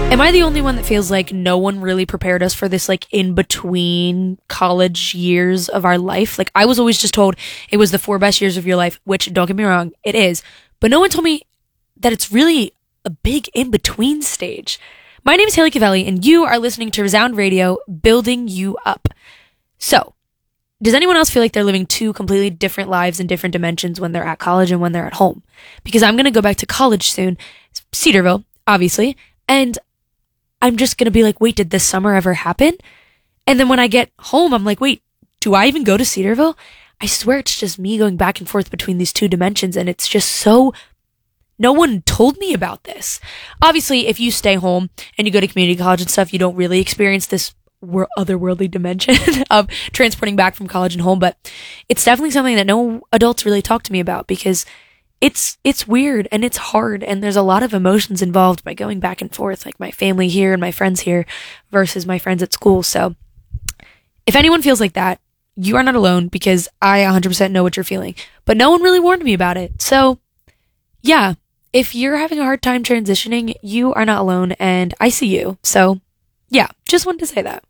Am I the only one that feels like no one really prepared us for this, like, in between college years of our life? Like, I was always just told it was the 4 best years of your life, which, don't get me wrong, it is. But no one told me that it's really a big in between stage. My name is Haley Cavelli, and you are listening to Resound Radio, building you up. So, does anyone else feel like they're living 2 completely different lives in different dimensions when they're at college and when they're at home? Because I'm going to go back to college soon, Cedarville, obviously, and I'm just going to be like, wait, did this summer ever happen? And then when I get home, I'm like, wait, do I even go to Cedarville? I swear it's just me going back and forth between these 2 dimensions, and it's just so... No one told me about this. Obviously, if you stay home and you go to community college and stuff, you don't really experience this otherworldly dimension of transporting back from college and home, but it's definitely something that no adults really talk to me about because it's weird and it's hard and there's a lot of emotions involved by going back and forth, like my family here and my friends here versus my friends at school. So if anyone feels like that, you are not alone because I 100% know what you're feeling, but no one really warned me about it. So yeah, if you're having a hard time transitioning, you are not alone and I see you. So yeah, just wanted to say that.